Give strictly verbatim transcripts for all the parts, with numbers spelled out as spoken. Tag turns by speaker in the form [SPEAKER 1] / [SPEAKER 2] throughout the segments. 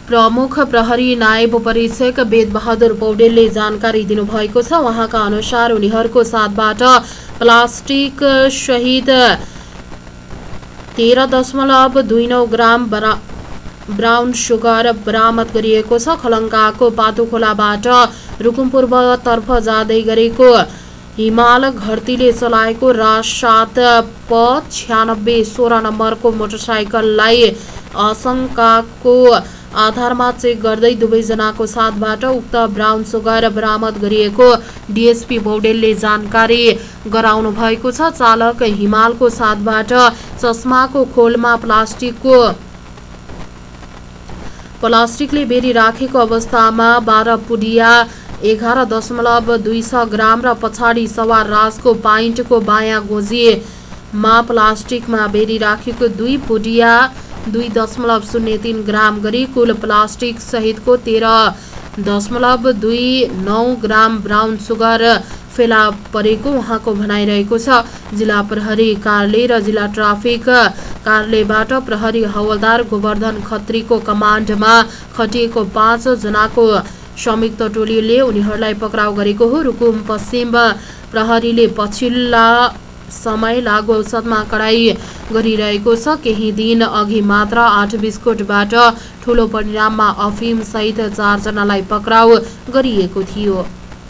[SPEAKER 1] प्रमुख प्रहरी नायब परीक्षक वेदबहादुर पौडेलले जानकारी दिनुभएको छ। उहाँका अनुसार उनीहरूको साथबाट प्लास्टिक सहित तेह्र दशमलव दुई नौ ग्राम ब्राउन सुगर बरामद गरिएको छ। खलङ्गाको पातुखोलाबाट रुकुम पूर्वतर्फ जाँदै गरेको हिमाल घरतीले चलाएको राज सात प छ्यानब्बे सोह्र नम्बरको मोटरसाइकललाई आशंकाको आधारमा चेक गर्दै दुवैजनाको साथबाट उक्त ब्राउन सुगर बरामद गरिएको डिएसपी पौडेलले जानकारी गराउनु भएको छ। चालक हिमालको साथबाट चस्माको खोलमा प्लास्टिकको प्लास्टिकले बेरी राखेको अवस्थामा बाह्र पुडिया एघार दशमलव दुई छ ग्राम र पछाडि सवार राजको पाइन्टको बायाँ गोजीमा प्लास्टिकमा बेरी राखेको दुई पुडिया दुई दशमलव शून्य तीन ग्राम गरी कुल प्लास्टिक सहितको तेह्र दशमलव दुई नौ ग्राम ब्राउन सुगर फेला परेको उहाँको भनाइरहेको छ। जिल्ला प्रहरी कार्यालय र जिल्ला ट्राफिक कार्यालयबाट प्रहरी हवलदार गोवर्धन खत्रीको कमान्डमा खटिएको पाँच जनाको संयुक्त टोलीले उनीहरूलाई पक्राउ गरेको हो। रुकुम पश्चिम प्रहरीले पछिल्ला समय लागु औषधमा कडाई गरिरहेको छ। केही दिन अघि मात्र आठ बिस्कुटबाट ठूलो परिणाममा अफिम सहित चारजनालाई पक्राउ गरिएको थियो।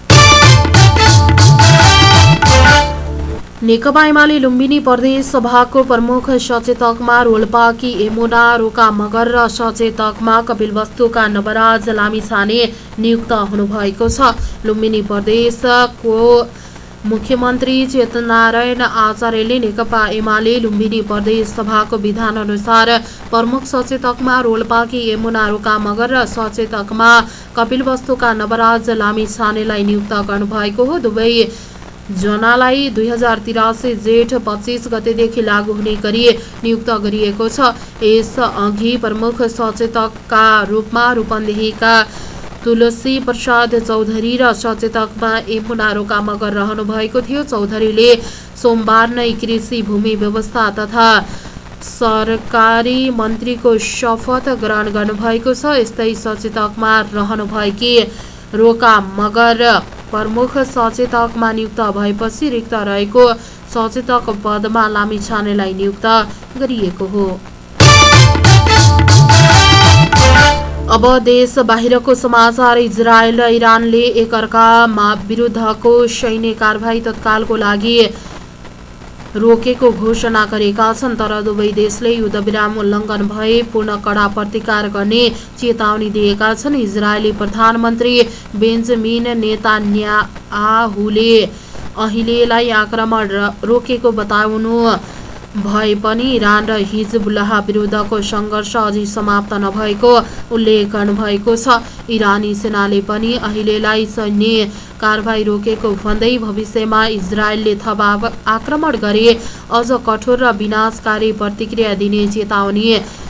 [SPEAKER 1] नेकपा एमाले लुम्बिनी प्रदेश सभाको प्रमुख सचेतकमा रोल्पाकी यमुना रोका मगर र सचेतकमा कपिलवस्तुका नवराज लामिछाने नियुक्त हुनुभएको छ। लुम्बिनी प्रदेशको मुख्यमन्त्री चेतनारायण आचार्यले नेकपा एमाले लुम्बिनी प्रदेश सभाको विधान अनुसार प्रमुख सचेतकमा रोल्पाकी यमुना रोका मगर र सचेतकमा कपिलवस्तुका नवराज लामिछानेलाई नियुक्त गर्नुभएको हो। दुवै जनालाई दुई हजार तिरासी जेठ पच्चीस गतेदेखि लागू हुने गरी नियुक्त गरिएको छ। यस अघि प्रमुख सचेतकका रूपमा रूपन्देहीका तुलसी प्रसाद चौधरी र सचेतकमा यमुना रोका मगर रहनु भएको थियो। चौधरीले सोमबार नै कृषि भूमि व्यवस्था तथा सरकारी मन्त्रीको शपथ ग्रहण गर्नुभएको छ। यस्तै सचेतकमा रहनुभएकी रोका मगर प्रमुख सचेतकमा नियुक्त भएपछि रिक्त रहेको सचेतक पदमा लामिछानेलाई नियुक्त गरिएको हो। अब देश बाहिरको समाचार। इजरायल र इरानले एकअर्कामा विरुद्धको सैन्य कारबाही तत्कालको लागि रोकेको घोषणा गरेका छन्, तर दुवै देशले युद्धविराम उल्लङ्घन भए पूर्ण कडा प्रतिकार गर्ने चेतावनी दिएका छन्। इजरायली प्रधानमन्त्री बेन्जामिन नेतान्याहुले अहिलेलाई आक्रमण रोकेको बताउनु भए पनि इरान र हिजबुल्लाह विरुद्धको सङ्घर्ष अझै समाप्त नभएको उल्लेख गर्नुभएको छ। इरानी सेनाले पनि अहिलेलाई सैन्य कारबाही रोकेको भन्दै भविष्यमा इजरायलले थप आक्रमण गरे अझ कठोर र विनाशकारी प्रतिक्रिया दिने चेतावनी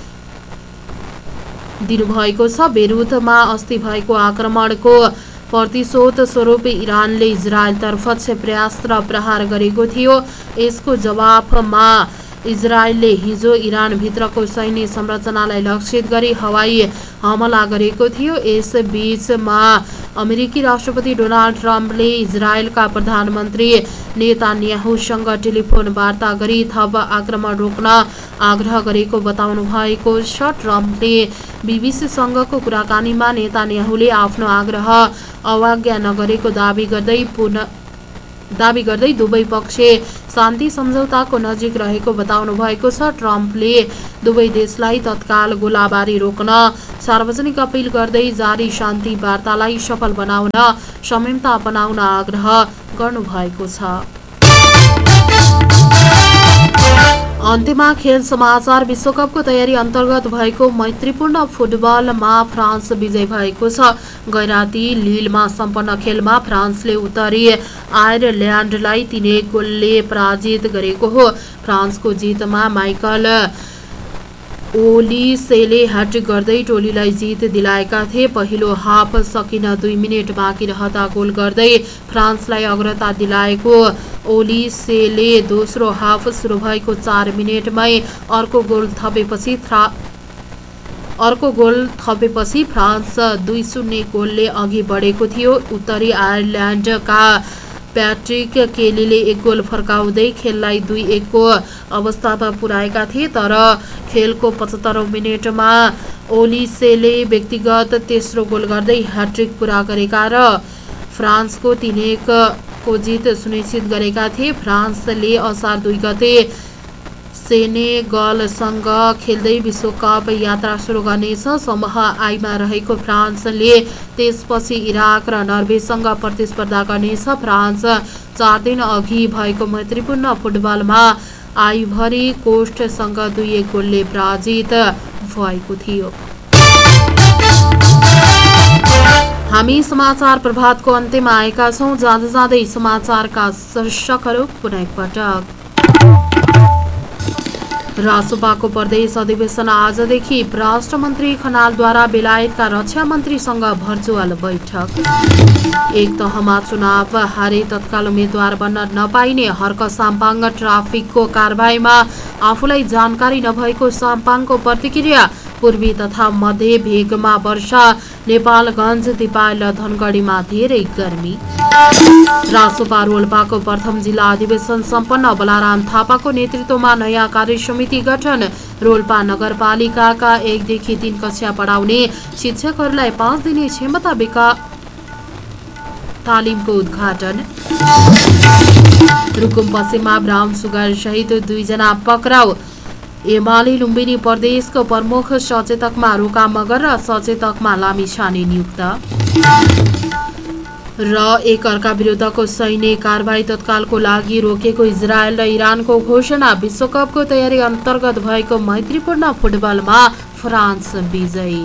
[SPEAKER 1] दिनुभएको छ। बेरुतमा अस्ति भएको आक्रमणको प्रतिशोध स्वरूप इरानले इजरायलतर्फ क्षेपणास्त्र प्रहार गरेको थियो। यसको जवाफमा इजरायलले हिजो इरानभित्रको सैन्य संरचनालाई लक्षित गरी हवाई हमला गरेको थियो। यस बीचमा अमेरिकी राष्ट्रपति डोनाल्ड ट्रम्पले इजरायलका प्रधानमन्त्री नेतान्याहुसँग टेलिफोन वार्ता गरी थप आक्रमण रोक्न आग्रह गरेको बताउनु भएको छ। ट्रम्पले बीबीसीसँगको कुराकानीमा नेतान्याहुले आफ्नो आग्रह अवज्ञा नगरेको दाबी गर्दै पूर्ण दाबी गर्दै दुवै पक्ष शान्ति सम्झौताको नजिक रहेको बताउनु भएको छ। ट्रम्पले दुवै देशलाई तत्काल गोलाबारी रोक्न सार्वजनिक अपील गर्दै जारी शान्ति वार्तालाई सफल बनाउन संयमता अपनाउन आग्रह गर्नुभएको छ। अन्त्यमा खेल समाचार। विश्वकपको तयारी अन्तर्गत भएको मैत्रीपूर्ण फुटबलमा फ्रान्स विजय भएको छ। गैराती लीलमा सम्पन्न खेलमा फ्रान्सले उत्तरी आयरल्यान्डलाई तीन एक गोलले पराजित गरेको हो। फ्रान्सको जितमा माइकल ओलिसेले ह्याट्रिक गर्दै टोलीलाई जित दिलाएका थिए। पहिलो हाफ सकिन दुई मिनट बाँकी रहँदा गोल गर्दै फ्रान्सलाई अग्रता दिलाएको ओलिसेले दोस्रो हाफ सुरु भएको चार मिनटमै अर्को गोल थपेपछि अर्को गोल थपेपछि फ्रान्स दुई शून्य गोलले अघि बढेको थियो। उत्तरी आयरल्यान्डका प्याट्रिक केलीले एक गोल फर्काउँदै खेललाई दुई एकको अवस्थामा पुर्याएका थिए, तर खेलको पचहत्तरौँ मिनेटमा ओलिसेले व्यक्तिगत तेस्रो गोल गर्दै ह्याट्रिक पुरा गरेका र फ्रान्सको तीन एक को जित सुनिश्चित गरेका थिए। फ्रान्सले असार दुई गते सेनेगलसँग खेल्दै विश्वकप यात्रा सुरु गर्नेछ। समूह आईमा रहेको फ्रान्सले त्यसपछि इराक र नर्वेसँग प्रतिस्पर्धा गर्नेछ। फ्रान्स चार दिन अघि भएको मैत्रीपूर्ण फुटबलमा आइभरी कोस्टसँग दुई एक गोलले पराजित भएको थियो। हामी समाचार प्रभातको अन्त्यमा आएका छौँ। जाँदै जाँदै समाचारका शीर्षकहरू पुनः एकपटक। रासोपाको प्रदेश अधिवेशन आजदेखि। राष्ट्रमन्त्री खनालद्वारा बेलायतका रक्षा मन्त्रीसँग भर्चुअल बैठक। एक तहमा चुनाव हारे तत्काल उम्मेद्वार बन्न नपाइने हर्क साम्पाङ। ट्राफिकको कारबाहीमा आफूलाई जानकारी नभएको साम्पाङको प्रतिक्रिया। पूर्वी तथा मध्य भेगमा वर्षा। नेपालगञ्ज दिपायल धनगढीमा धेरै गर्मी। रासोपा रोल्पाको प्रथम जिल्ला अधिवेशन सम्पन्न। बलाराम थापाको नेतृत्वमा नयाँ कार्य समिति गठन। रोल्पा नगरपालिकाका एकदेखि तीन कक्षा पढाउने शिक्षकहरूलाई पाँच दिने क्षमता विकास तालिमको उद्घाटन। रुकुम पश्चिममा ब्राउन सुगर सहित दुईजना पक्राउ। एमाले लुम्बिनी प्रदेशको प्रमुख सचेतकमा रोका मगर र सचेतकमा लामिछाने नियुक्त। र एक अर्का विरुद्धको सैन्य कारबाही तत्कालको लागि रोकेको इजरायल र इरानको घोषणा। विश्वकपको तयारी अन्तर्गत भएको मैत्रीपूर्ण फुटबलमा फ्रान्स विजयी।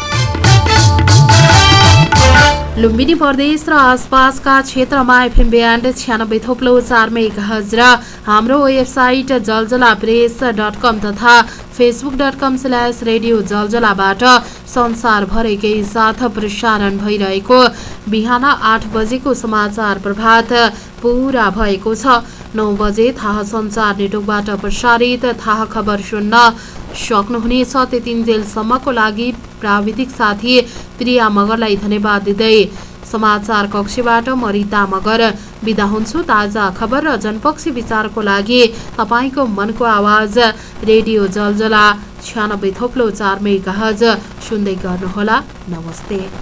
[SPEAKER 1] लुम्बिनी प्रदेश र आसपासका क्षेत्रमा एफएम ब्यान्ड छ्यानब्बे थोप्लो चार मेगाहर्ज र हाम्रो वेबसाइट जलजला प्रेस डट कम तथा Facebook dot com slash radio जलजलाबाट संसारभरिकै साथ प्रसारण भइरहेको बिहान आठ बजेको समाचार प्रभात पूरा भएको छ। नौ बजे थाहा सञ्चार नेटवर्कबाट प्रसारित थाहा खबर सुन्न सक्नुहुनेछ। त्यतिन्जेलसम्मको लागि प्राविधिक साथी प्रिया मगरलाई धन्यवाद दिँदै समाचार कक्षबाट म रिता मगर बिदा हुन्छु। ताजा खबर र जनपक्षी विचारको लागि तपाईँको मनको आवाज रेडियो जलजला छ्यानब्बे थोप्लो चार मेगाहर्ज सुन्दै गर्नुहोला। नमस्ते।